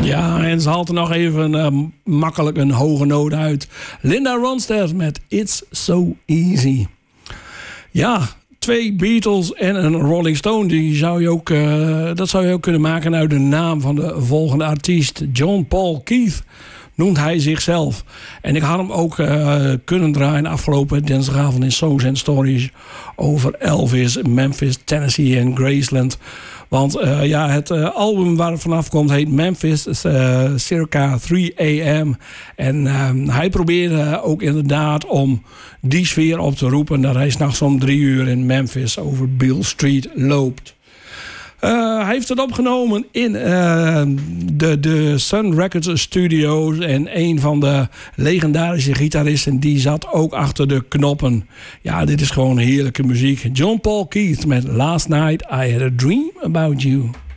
Ja, en ze haalt er nog even makkelijk een hoge noot uit. Linda Ronstadt met It's So Easy. Ja, 2 Beatles en een Rolling Stone. Dat zou je ook kunnen maken uit de naam van de volgende artiest. John Paul Keith noemt hij zichzelf. En ik had hem ook kunnen draaien afgelopen dinsdagavond in Songs and Stories over Elvis, Memphis, Tennessee en Graceland. Want het album waar het vanaf komt heet Memphis, circa 3 a.m. En hij probeerde ook inderdaad om die sfeer op te roepen dat hij 's nachts om 3 uur in Memphis over Beale Street loopt. Hij heeft het opgenomen in de Sun Records Studios. En een van de legendarische gitaristen die zat ook achter de knoppen. Ja, dit is gewoon heerlijke muziek. John Paul Keith met Last Night I Had a Dream About You.